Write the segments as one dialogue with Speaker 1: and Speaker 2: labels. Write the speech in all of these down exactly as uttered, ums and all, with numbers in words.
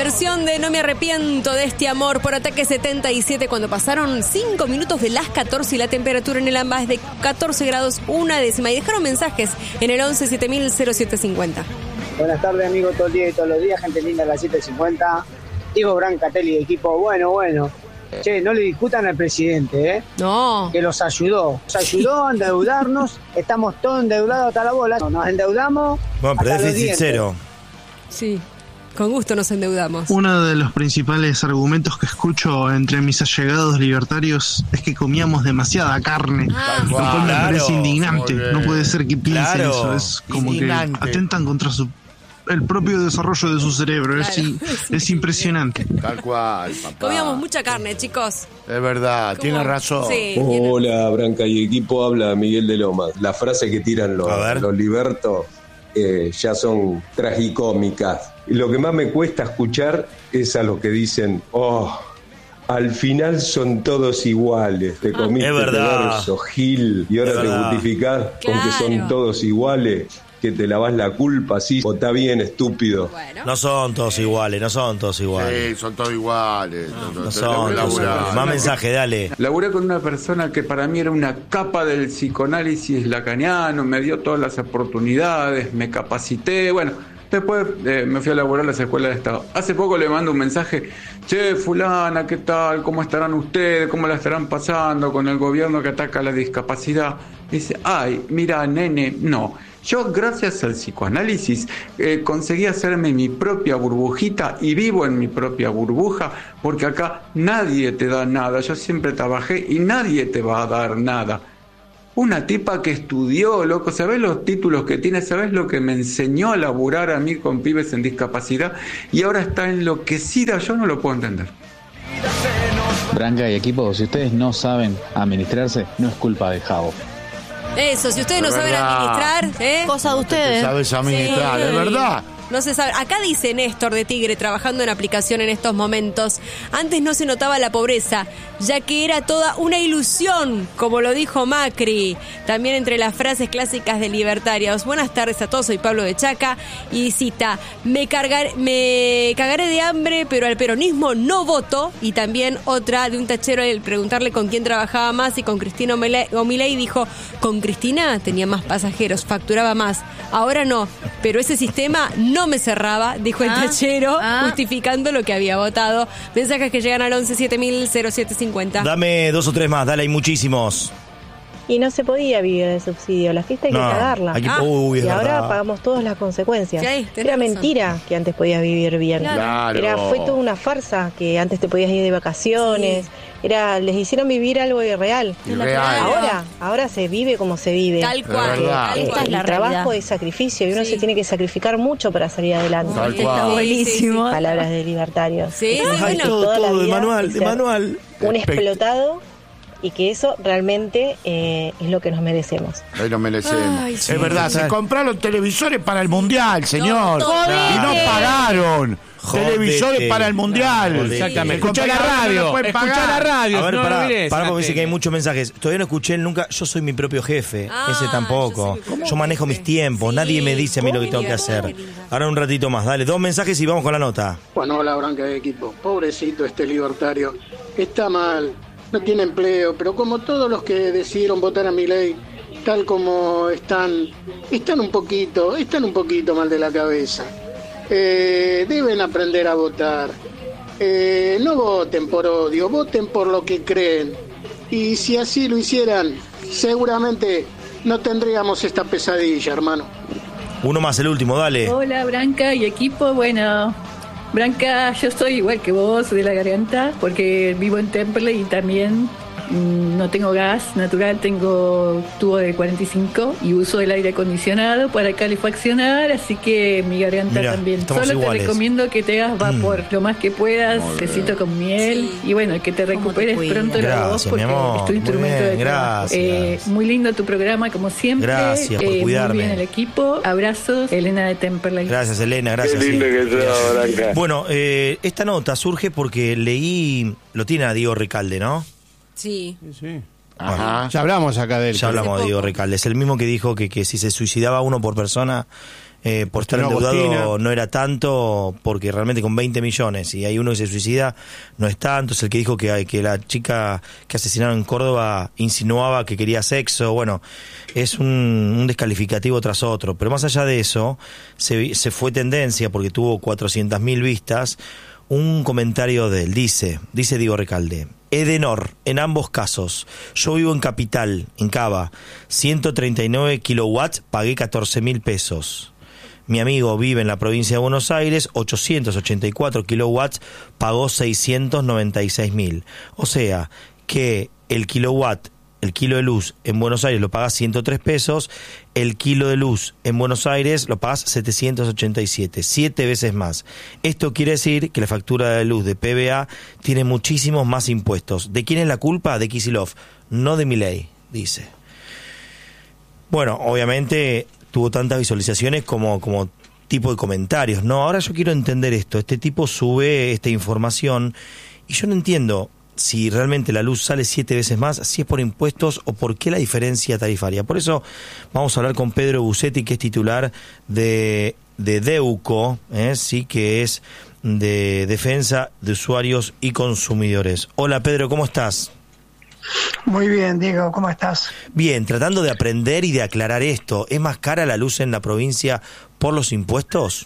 Speaker 1: Versión de No me arrepiento de este amor por Ataque setenta y siete, cuando pasaron cinco minutos de las catorce y la temperatura en el AMBA es de catorce grados una décima. Y dejaron mensajes en el once siete mil cero siete cincuenta.
Speaker 2: Buenas tardes, amigos, todo el día y todos los días, gente linda, a las siete cincuenta. Diego Brancatelli, equipo, bueno, bueno. Che, no le discutan al presidente, ¿eh?
Speaker 1: No.
Speaker 2: Que los ayudó. Nos ayudó a endeudarnos. Estamos todos endeudados hasta la bola. Nos endeudamos.
Speaker 3: Bueno, pero déficit cero.
Speaker 1: Sí. Con gusto nos endeudamos.
Speaker 4: Uno de los principales argumentos que escucho entre mis allegados libertarios es que comíamos demasiada carne.
Speaker 1: Ah,
Speaker 4: lo cual me
Speaker 3: claro,
Speaker 4: parece indignante. No puede ser que piensen
Speaker 3: claro,
Speaker 4: eso. Es como
Speaker 3: indignante.
Speaker 4: que atentan contra su el propio desarrollo de su cerebro.
Speaker 1: Claro.
Speaker 4: Es, es impresionante.
Speaker 5: Tal cual, papá.
Speaker 1: Comíamos mucha carne, chicos.
Speaker 5: Es verdad,
Speaker 1: ¿Cómo?
Speaker 5: tiene razón.
Speaker 1: Sí.
Speaker 6: Hola, Branca y equipo, habla Miguel de Lomas. La frase que tiran los, los libertos eh, ya son tragicómicas. Y lo que más me cuesta escuchar es a los que dicen, oh, al final son todos iguales. Te comiste
Speaker 3: Es verdad.
Speaker 6: el verso, Gil, y ahora
Speaker 3: Es
Speaker 6: te
Speaker 3: verdad.
Speaker 6: justificás con que son
Speaker 1: Claro.
Speaker 6: todos iguales, que te lavas la culpa, sí, o está bien, estúpido.
Speaker 1: Bueno.
Speaker 3: No son todos iguales, no son todos iguales.
Speaker 5: Sí, son todos iguales.
Speaker 3: No son todos iguales. Más mensaje, dale.
Speaker 7: Laburé con una persona que para mí era una capa del psicoanálisis lacaniano, me dio todas las oportunidades, me capacité, bueno, después eh, me fui a laburar a las escuelas de Estado. Hace poco le mando un mensaje, che, fulana, ¿qué tal? ¿Cómo estarán ustedes? ¿Cómo la estarán pasando con el gobierno que ataca la discapacidad? Dice, ay, mira, nene, no. Yo, gracias al psicoanálisis, eh, conseguí hacerme mi propia burbujita y vivo en mi propia burbuja, porque acá nadie te da nada. Yo siempre trabajé y nadie te va a dar nada. Una tipa que estudió, loco, ¿sabés los títulos que tiene? ¿Sabés lo que me enseñó a laburar a mí con pibes en discapacidad? Y ahora está enloquecida, yo no lo puedo entender.
Speaker 8: Branca y equipo, si ustedes no saben administrarse, no es culpa de Javo.
Speaker 1: Eso, si ustedes no
Speaker 5: Es
Speaker 1: saben
Speaker 5: verdad.
Speaker 1: administrar, ¿eh?
Speaker 9: Cosa de ustedes.
Speaker 5: Sabes administrar,
Speaker 1: Sí.
Speaker 5: es verdad.
Speaker 1: No se sabe. Acá dice Néstor de Tigre, trabajando en aplicación en estos momentos. Antes no se notaba la pobreza, ya que era toda una ilusión, como lo dijo Macri. También entre las frases clásicas de libertarios. Buenas tardes a todos, soy Pablo de Chaca. Y cita, me, cargar, me cagaré de hambre, pero al peronismo no voto. Y también otra de un tachero, al preguntarle con quién trabajaba más, y con Cristina Omiley dijo, con Cristina tenía más pasajeros, facturaba más. Ahora no, pero ese sistema no me cerraba, dijo el
Speaker 9: Ah,
Speaker 1: tachero,
Speaker 9: ah.
Speaker 1: justificando lo que había votado. Mensajes que llegan al once siete mil cero siete cincuenta.
Speaker 3: Dame dos o tres más, dale, hay muchísimos.
Speaker 10: Y no se podía vivir de subsidio, la fiesta hay que
Speaker 3: No,
Speaker 10: cagarla.
Speaker 3: hay que- Ah. uy, es
Speaker 10: y ahora
Speaker 3: verdad.
Speaker 10: pagamos todas las consecuencias.
Speaker 1: Sí, tenés
Speaker 10: Era
Speaker 1: razón.
Speaker 10: mentira que antes podías vivir bien.
Speaker 5: Claro.
Speaker 10: Era, fue toda una farsa que antes te podías ir de vacaciones. Era, les hicieron vivir algo irreal.
Speaker 5: Irreal.
Speaker 10: Ahora, ahora se vive como se vive.
Speaker 1: Tal cual,
Speaker 5: verdad.
Speaker 1: tal
Speaker 10: Eh,
Speaker 9: Esta
Speaker 1: cual.
Speaker 9: es la
Speaker 10: el trabajo
Speaker 9: realidad.
Speaker 10: es sacrificio y uno
Speaker 1: Sí.
Speaker 10: se tiene que sacrificar mucho para salir adelante.
Speaker 5: Tal
Speaker 1: Está
Speaker 5: cual.
Speaker 9: buenísimo.
Speaker 10: Palabras de libertarios.
Speaker 1: Sí, sí,
Speaker 3: Ay,
Speaker 1: bueno.
Speaker 3: todo,
Speaker 10: toda la
Speaker 3: todo, de
Speaker 10: vida
Speaker 3: manual,
Speaker 10: es
Speaker 3: de
Speaker 10: ser
Speaker 3: manual.
Speaker 10: Un
Speaker 5: Espect-
Speaker 10: explotado y que eso realmente eh, es lo que nos merecemos.
Speaker 5: Ahí lo merecemos.
Speaker 1: Ay, sí.
Speaker 5: Es verdad, se compraron televisores para el mundial, señor.
Speaker 1: No,
Speaker 5: y no pagaron.
Speaker 3: Jodete.
Speaker 5: Televisores para el mundial.
Speaker 3: Jodete.
Speaker 11: Exactamente.
Speaker 5: Escuchá
Speaker 11: Escuchá la radio.
Speaker 5: no pueden
Speaker 11: Escuchá
Speaker 5: pagar.
Speaker 11: la radio.
Speaker 3: A ver,
Speaker 11: no,
Speaker 3: pará,
Speaker 11: no mires,
Speaker 3: pará, porque
Speaker 11: la
Speaker 3: dice que hay
Speaker 11: tele.
Speaker 3: muchos mensajes. Todavía no escuché nunca, yo soy mi propio jefe.
Speaker 1: Ah,
Speaker 3: Ese tampoco.
Speaker 1: yo soy mi
Speaker 3: Yo,
Speaker 1: propio
Speaker 3: manejo
Speaker 1: jefe.
Speaker 3: mis tiempos,
Speaker 1: Sí.
Speaker 3: nadie me dice a mí lo que tengo que hacer. Ahora un ratito más, dale, dos mensajes y vamos con la nota.
Speaker 2: Bueno, hola, Branca de equipo. Pobrecito este libertario. Está mal, no tiene empleo, pero como todos los que decidieron votar a Milei, tal como están, están un poquito, están un poquito mal de la cabeza. Eh, deben aprender a votar. Eh, no voten por odio, voten por lo que creen. Y si así lo hicieran, seguramente no tendríamos esta pesadilla, hermano.
Speaker 3: Uno más, el último, dale.
Speaker 12: Hola Branca y equipo, bueno, Branca, yo soy igual que vos de la garganta porque vivo en Temple y también mm, no tengo gas natural, tengo tubo de cuarenta y cinco y uso el aire acondicionado para calefaccionar, así que mi garganta
Speaker 3: Mirá,
Speaker 12: también.
Speaker 3: estamos
Speaker 12: Solo
Speaker 3: iguales.
Speaker 12: te recomiendo que te hagas vapor lo más que puedas,
Speaker 5: Muy bien.
Speaker 12: tecito con miel y bueno, que te recuperes
Speaker 9: cuidas?
Speaker 12: pronto la voz
Speaker 3: Gracias,
Speaker 12: porque
Speaker 3: mi amor.
Speaker 12: es tu
Speaker 3: Muy
Speaker 12: instrumento
Speaker 3: bien,
Speaker 12: de trabajo.
Speaker 3: gracias.
Speaker 12: Eh, muy lindo tu programa como siempre.
Speaker 3: Gracias por
Speaker 12: Eh,
Speaker 3: cuidarme.
Speaker 12: Muy bien el equipo. Abrazos, Elena de Temperley.
Speaker 3: Gracias, Elena, gracias.
Speaker 6: Qué lindo
Speaker 3: sí.
Speaker 6: que sos, Branca.
Speaker 3: Bueno, eh, esta nota surge porque leí, lo tiene a Diego Recalde, ¿no?
Speaker 1: Sí.
Speaker 11: Sí.
Speaker 5: Ajá.
Speaker 11: Ya hablamos acá de él.
Speaker 3: Ya hablamos de
Speaker 1: poco.
Speaker 3: Diego Recalde, es el mismo que dijo que, que si se suicidaba uno por persona eh, por estar endeudado
Speaker 5: Agostina.
Speaker 3: no era tanto, porque realmente con veinte millones y hay uno que se suicida, no es tanto. Es el que dijo que, que la chica que asesinaron en Córdoba insinuaba que quería sexo. Bueno, es un, un descalificativo tras otro. Pero más allá de eso, se, se fue tendencia porque tuvo cuatrocientas mil vistas. Un comentario de él, dice, dice Diego Recalde: Edenor, en ambos casos, yo vivo en Capital, en Cava, ciento treinta y nueve kilowatts, pagué catorce mil pesos. Mi amigo vive en la provincia de Buenos Aires, ochocientos ochenta y cuatro kilowatts, pagó seiscientos noventa y seis mil. O sea, que el kilowatt, el kilo de luz en Buenos Aires lo pagas ciento tres pesos, el kilo de luz en Buenos Aires lo pagas setecientos ochenta y siete, siete veces más. Esto quiere decir que la factura de luz de P V A tiene muchísimos más impuestos. ¿De quién es la culpa? De Kicillof, no de Milei, dice. Bueno, obviamente tuvo tantas visualizaciones como, como tipo de comentarios, ¿no? Ahora yo quiero entender esto. Este tipo sube esta información y yo no entiendo si realmente la luz sale siete veces más, si es por impuestos o por qué la diferencia tarifaria. Por eso vamos a hablar con Pedro Busetti, que es titular de, de DEUCO, ¿eh? Sí, que es de Defensa de Usuarios y Consumidores. Hola Pedro, ¿cómo estás?
Speaker 9: Muy bien, Diego, ¿cómo estás?
Speaker 3: Bien, tratando de aprender y de aclarar esto. ¿Es más cara la luz en la provincia por los impuestos?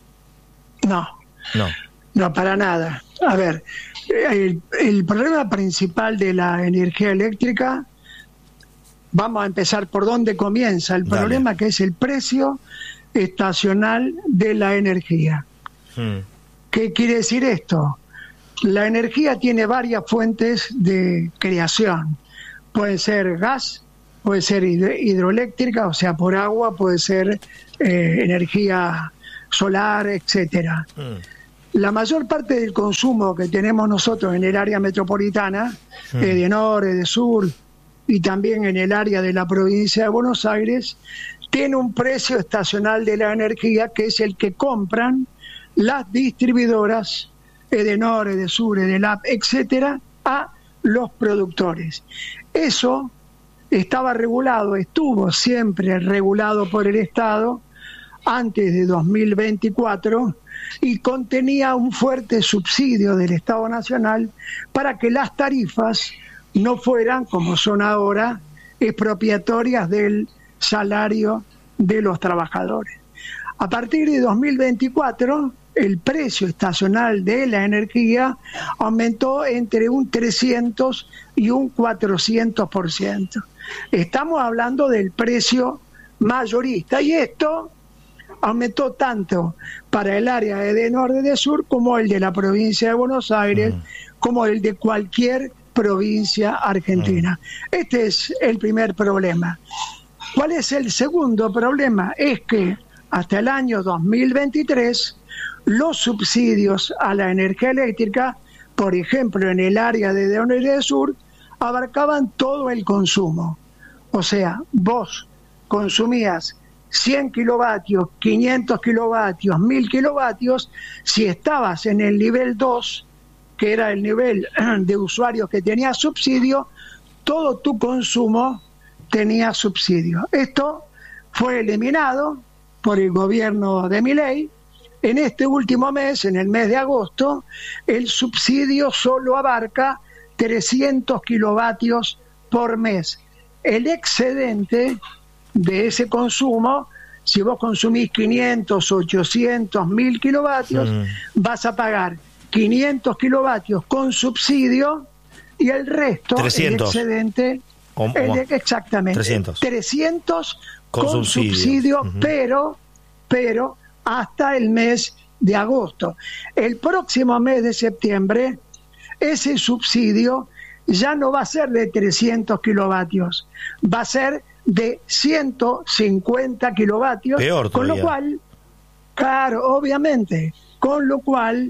Speaker 9: No.
Speaker 3: No.
Speaker 9: No, para nada. A ver, el, el problema principal de la energía eléctrica, vamos a empezar por dónde comienza. El
Speaker 3: Dale.
Speaker 9: problema que es el precio estacional de la energía.
Speaker 3: Hmm.
Speaker 9: ¿Qué quiere decir esto? La energía tiene varias fuentes de creación. Puede ser gas, puede ser hid- hidroeléctrica, o sea, por agua, puede ser eh, energía solar, etcétera.
Speaker 3: Hmm.
Speaker 9: La mayor parte del consumo que tenemos nosotros en el área metropolitana,
Speaker 3: Hmm.
Speaker 9: Edenor, Edesur, y también en el área de la provincia de Buenos Aires, tiene un precio estacional de la energía que es el que compran las distribuidoras Edenor, Edesur, Edelap, etcétera, a los productores. Eso estaba regulado, estuvo siempre regulado por el Estado antes de dos mil veinticuatro y contenía un fuerte subsidio del Estado Nacional para que las tarifas no fueran, como son ahora, expropiatorias del salario de los trabajadores. A partir de dos mil veinticuatro, el precio estacional de la energía aumentó entre un trescientos y un cuatrocientos por ciento. Estamos hablando del precio mayorista y esto aumentó tanto para el área de Edenor de Edesur como el de la provincia de Buenos Aires, mm. como el de cualquier provincia argentina. Mm. Este es el primer problema. ¿Cuál es el segundo problema? Es que hasta el año dos mil veintitrés los subsidios a la energía eléctrica, por ejemplo en el área de Edenor de Edesur, abarcaban todo el consumo. O sea, vos consumías cien kilovatios, quinientos kilovatios, mil kilovatios, si estabas en el nivel dos, que era el nivel de usuarios que tenía subsidio, todo tu consumo tenía subsidio. Esto fue eliminado por el gobierno de Milei. En este último mes, en el mes de agosto, el subsidio solo abarca trescientos kilovatios por mes. El excedente de ese consumo, si vos consumís quinientos, ochocientos, mil kilovatios, mm. vas a pagar quinientos kilovatios con subsidio y el resto,
Speaker 3: trescientos.
Speaker 9: El excedente,
Speaker 3: ¿Cómo?
Speaker 9: El, exactamente,
Speaker 3: trescientos,
Speaker 9: trescientos con,
Speaker 3: con subsidio,
Speaker 9: subsidio,
Speaker 3: uh-huh.
Speaker 9: pero, pero hasta el mes de agosto. El próximo mes de septiembre, ese subsidio ya no va a ser de trescientos kilovatios, va a ser de ciento cincuenta kilovatios,
Speaker 3: Peor
Speaker 9: con lo cual, claro, obviamente, con lo cual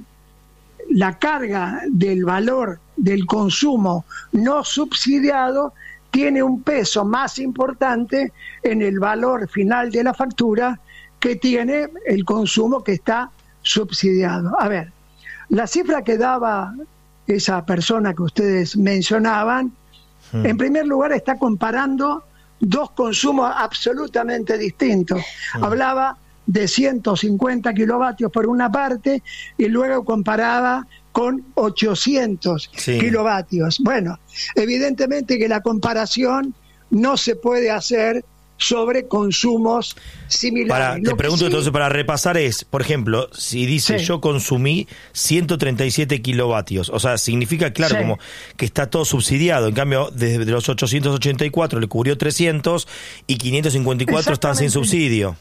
Speaker 9: la carga del valor del consumo no subsidiado tiene un peso más importante en el valor final de la factura que tiene el consumo que está subsidiado. A ver, la cifra que daba esa persona que ustedes mencionaban, hmm. en primer lugar está comparando dos consumos absolutamente distintos. Hmm. Hablaba de ciento cincuenta kilovatios por una parte y luego comparaba con ochocientos sí. kilovatios. Bueno, evidentemente que la comparación no se puede hacer sobre consumos similares.
Speaker 3: Para, te pregunto sí, entonces, para repasar es, por ejemplo, si dice sí. yo consumí ciento treinta y siete kilovatios, o sea, significa, claro, sí. como que está todo subsidiado, en cambio, desde los ochocientos ochenta y cuatro le cubrió trescientos y quinientos cincuenta y cuatro están sin subsidio.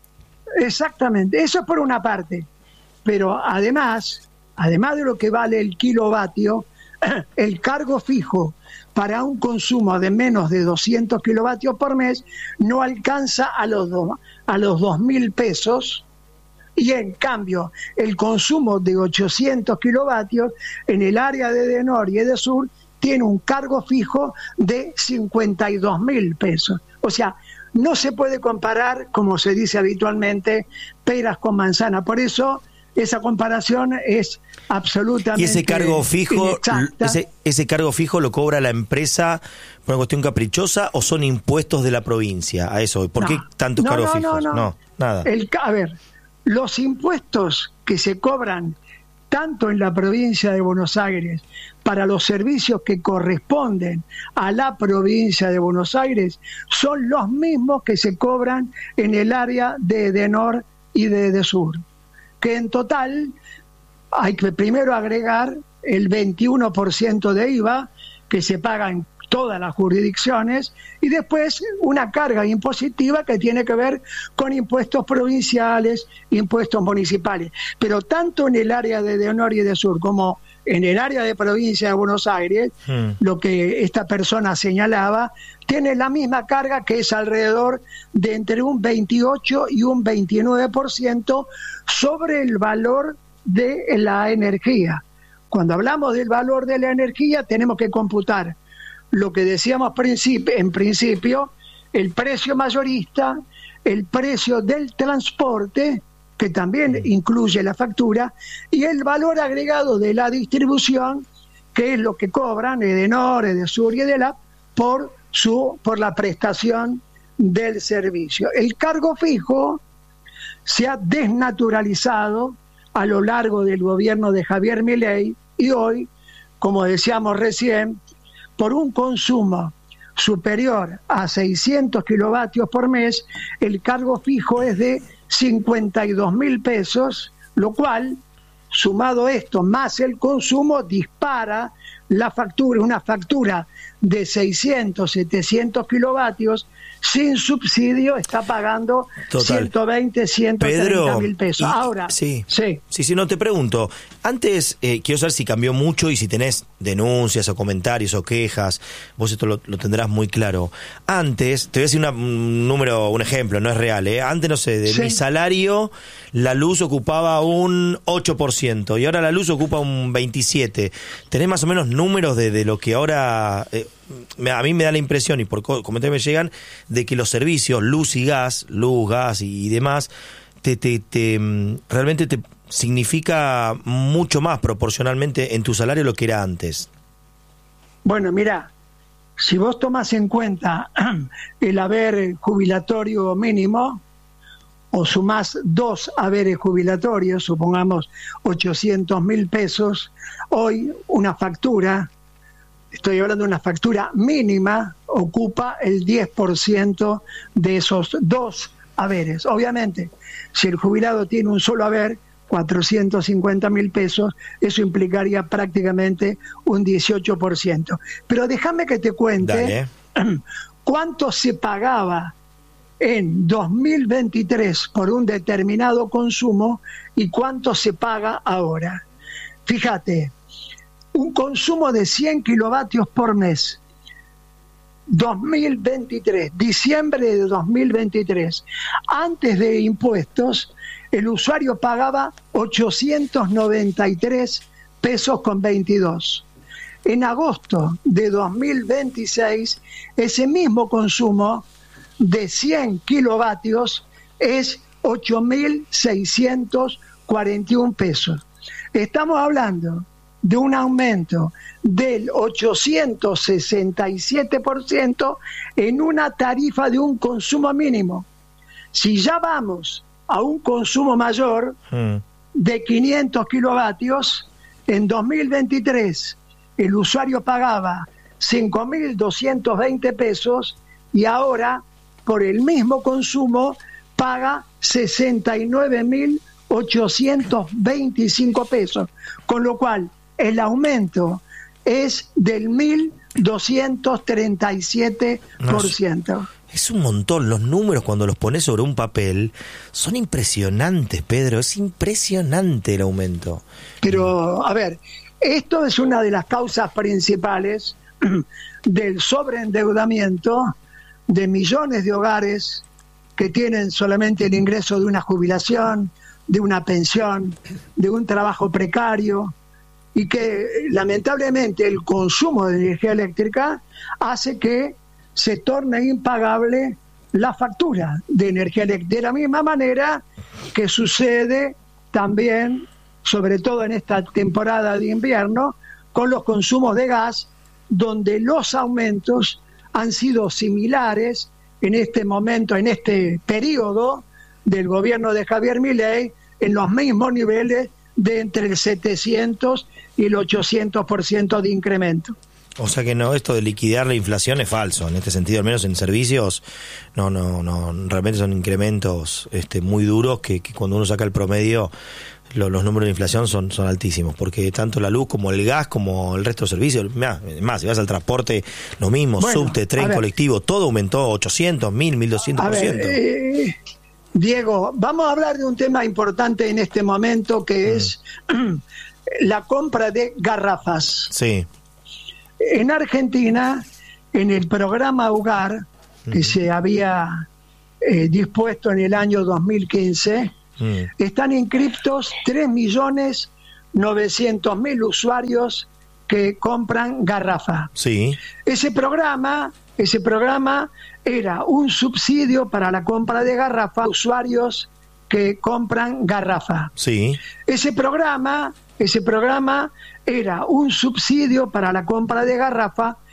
Speaker 9: Exactamente, eso es por una parte, pero además, además de lo que vale el kilovatio, el cargo fijo para un consumo de menos de doscientos kilovatios por mes no alcanza a los do, a los dos mil pesos, y en cambio el consumo de ochocientos kilovatios en el área de Edenor y Edesur tiene un cargo fijo de cincuenta y dos mil pesos. O sea, no se puede comparar, como se dice habitualmente, peras con manzana. Por eso esa comparación es absolutamente
Speaker 3: ¿Y ese cargo fijo
Speaker 9: inexacta.
Speaker 3: ese, ese cargo fijo lo cobra la empresa por una cuestión caprichosa o son impuestos de la provincia? A eso, ¿por no, qué tantos
Speaker 9: no,
Speaker 3: cargos
Speaker 9: no,
Speaker 3: fijos?
Speaker 9: No, no,
Speaker 3: no nada.
Speaker 9: El, a ver, los impuestos que se cobran tanto en la provincia de Buenos Aires para los servicios que corresponden a la provincia de Buenos Aires son los mismos que se cobran en el área de Edenor y de Edesur, que en total hay que primero agregar el veintiuno por ciento de I V A que se paga en todas las jurisdicciones y después una carga impositiva que tiene que ver con impuestos provinciales, impuestos municipales. Pero tanto en el área de Edenor y Edesur como en el área de provincia de Buenos Aires, hmm. lo que esta persona señalaba, tiene la misma carga, que es alrededor de entre un veintiocho y un veintinueve por ciento sobre el valor de la energía. Cuando hablamos del valor de la energía, tenemos que computar lo que decíamos en principio, el precio mayorista, el precio del transporte, que también incluye la factura, y el valor agregado de la distribución, que es lo que cobran Edenor, Edesur y Edelap por, su, por la prestación del servicio. El cargo fijo se ha desnaturalizado a lo largo del gobierno de Javier Milei y hoy, como decíamos recién, por un consumo superior a seiscientos kilovatios por mes, el cargo fijo es de cincuenta y dos mil pesos, lo cual, sumado esto más el consumo, dispara la factura, una factura de seiscientos, setecientos kilovatios, sin subsidio, está pagando Total. ciento veinte, ciento treinta mil pesos.
Speaker 3: Y,
Speaker 9: Ahora,
Speaker 3: sí,
Speaker 9: sí,
Speaker 3: sí, sí, no te pregunto. Antes, eh, quiero saber si cambió mucho y si tenés denuncias o comentarios o quejas, vos esto lo, lo tendrás muy claro. Antes, te voy a decir una, un número, un ejemplo, no es real, ¿eh? Antes, no sé, de sí. mi salario, la luz ocupaba un ocho por ciento y ahora la luz ocupa un veintisiete por ciento. ¿Tenés más o menos números de, de lo que ahora... Eh, a mí me da la impresión, y por comentarios me llegan, de que los servicios, luz y gas, luz, gas y, y demás, te, te, te realmente te significa mucho más proporcionalmente en tu salario lo que era antes.
Speaker 9: Bueno, mira, si vos tomás en cuenta el haber jubilatorio mínimo, o sumás dos haberes jubilatorios, supongamos ochocientos mil pesos, hoy una factura, estoy hablando de una factura mínima, ocupa el diez por ciento de esos dos haberes. Obviamente, si el jubilado tiene un solo haber, cuatrocientos cincuenta mil pesos, eso implicaría prácticamente un dieciocho por ciento. Pero déjame que te cuente Dale. cuánto se pagaba en dos mil veintitrés por un determinado consumo y cuánto se paga ahora. Fíjate, un consumo de cien kilovatios por mes, dos mil veintitrés, diciembre de dos mil veintitrés, antes de impuestos, el usuario pagaba ochocientos noventa y tres pesos con veintidós. En agosto de dos mil veintiséis, ese mismo consumo de cien kilovatios es ocho mil seiscientos cuarenta y uno pesos. Estamos hablando de un aumento del ochocientos sesenta y siete por ciento en una tarifa de un consumo mínimo. Si ya vamos a un consumo mayor
Speaker 3: Mm.
Speaker 9: de quinientos kilovatios. En dos mil veintitrés el usuario pagaba cinco mil doscientos veinte pesos y ahora por el mismo consumo paga sesenta y nueve mil ochocientos veinticinco pesos, con lo cual el aumento es del mil doscientos treinta y siete por ciento.
Speaker 3: No, es un montón. Los números, cuando los pones sobre un papel, son impresionantes, Pedro. Es impresionante el aumento.
Speaker 9: Pero, a ver, esto es una de las causas principales del sobreendeudamiento de millones de hogares que tienen solamente el ingreso de una jubilación, de una pensión, de un trabajo precario, y que lamentablemente el consumo de energía eléctrica hace que se torne impagable la factura de energía eléctrica, de la misma manera que sucede también, sobre todo en esta temporada de invierno, con los consumos de gas, donde los aumentos han sido similares en este momento, en este periodo del gobierno de Javier Milei, en los mismos niveles de entre el setecientos y el ochocientos por ciento de incremento.
Speaker 3: O sea que no, esto de liquidar la inflación es falso, en este sentido, al menos en servicios, no, no, no, realmente son incrementos este, muy duros que, que cuando uno saca el promedio, lo, los números de inflación son, son altísimos, porque tanto la luz como el gas, como el resto de servicios, más, más si vas al transporte, lo mismo, bueno, subte, tren, colectivo, todo aumentó ochocientos, mil, mil doscientos por ciento.
Speaker 9: Eh, Diego, vamos a hablar de un tema importante en este momento que mm. es la compra de garrafas.
Speaker 3: Sí.
Speaker 9: En Argentina, en el programa Hogar, que mm. se había eh, dispuesto en el año dos mil quince, mm. están inscriptos tres millones novecientos mil usuarios que compran garrafas.
Speaker 3: Sí.
Speaker 9: Ese programa, ese programa era un subsidio para la compra de garrafas a usuarios que compran garrafas.
Speaker 3: Sí.
Speaker 9: Ese programa, ese programa era un subsidio para la compra de garrafas